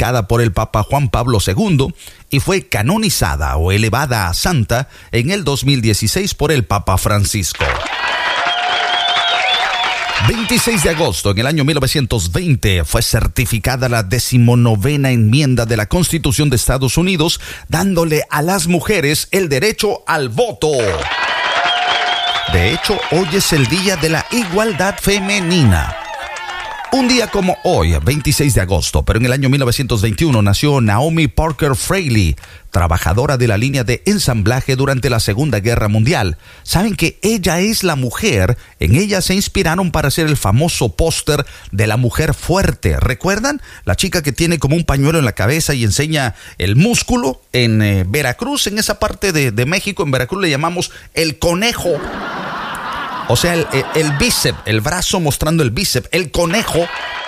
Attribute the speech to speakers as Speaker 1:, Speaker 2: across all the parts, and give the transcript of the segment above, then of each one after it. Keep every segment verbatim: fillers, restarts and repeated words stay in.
Speaker 1: beatificada por el Papa Juan Pablo segundo y fue canonizada o elevada a santa en el dos mil dieciséis por el Papa Francisco. veintiséis de agosto, en el año mil novecientos veinte, fue certificada la decimonovena enmienda de la Constitución de Estados Unidos, dándole a las mujeres el derecho al voto. De hecho, hoy es el Día de la Igualdad Femenina. Un día como hoy, veintiséis de agosto, pero en el año mil novecientos veintiuno, nació Naomi Parker Fraley, trabajadora de la línea de ensamblaje durante la Segunda Guerra Mundial. Saben que ella es la mujer, en ella se inspiraron para hacer el famoso póster de la mujer fuerte. ¿Recuerdan? La chica que tiene como un pañuelo en la cabeza y enseña el músculo en eh, Veracruz, en esa parte de, de México, en Veracruz le llamamos el conejo. O sea, el, el, el bíceps, el brazo mostrando el bíceps, el conejo.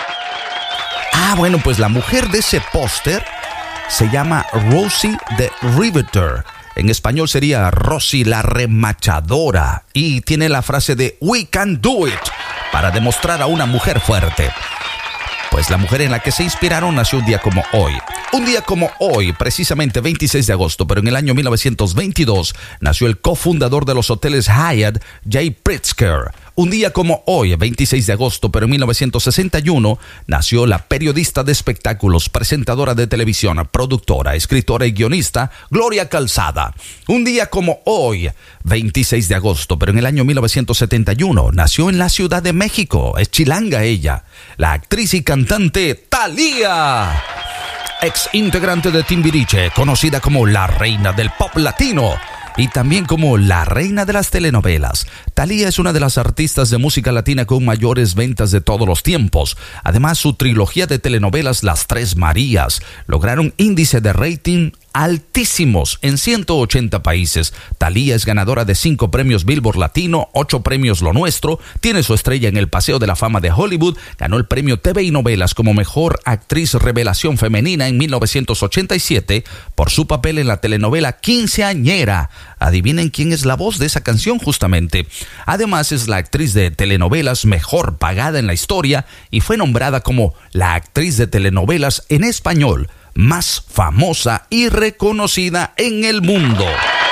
Speaker 1: Ah, bueno, pues la mujer de ese póster se llama Rosie the Riveter. En español sería Rosy la remachadora. Y tiene la frase de "We can do it", para demostrar a una mujer fuerte. Pues la mujer en la que se inspiraron nació un día como hoy. Un día como hoy, precisamente veintiséis de agosto, pero en el año mil novecientos veintidós, nació el cofundador de los hoteles Hyatt, Jay Pritzker. Un día como hoy, veintiséis de agosto, pero en mil novecientos sesenta y uno, nació la periodista de espectáculos, presentadora de televisión, productora, escritora y guionista, Gloria Calzada. Un día como hoy, veintiséis de agosto, pero en el año mil novecientos setenta y uno, nació en la Ciudad de México, es chilanga ella, la actriz y cantante Thalía. Ex integrante de Timbiriche, conocida como la reina del pop latino y también como la reina de las telenovelas. Thalía es una de las artistas de música latina con mayores ventas de todos los tiempos. Además, su trilogía de telenovelas Las Tres Marías lograron índice de rating altísimos en ciento ochenta países. Thalía es ganadora de cinco premios Billboard Latino, ocho premios Lo Nuestro, tiene su estrella en el Paseo de la Fama de Hollywood, ganó el premio T V y Novelas como Mejor Actriz Revelación Femenina en mil novecientos ochenta y siete por su papel en la telenovela Quinceañera. Adivinen quién es la voz de esa canción justamente. Además es la actriz de telenovelas mejor pagada en la historia y fue nombrada como la actriz de telenovelas en español más famosa y reconocida en el mundo.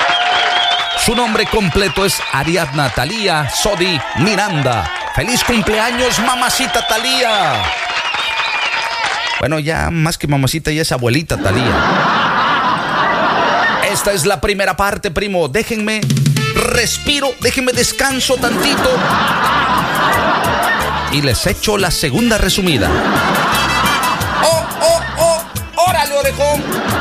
Speaker 1: Su nombre completo es Ariadna Thalía Sodi Miranda. ¡Feliz cumpleaños, mamacita Thalía! Bueno, ya más que mamacita, ya es abuelita Thalía. Esta es la primera parte, primo. Déjenme respiro, déjenme descanso tantito y les echo la segunda resumida. ¡Oh, oh, oh! ¡Órale, orejón!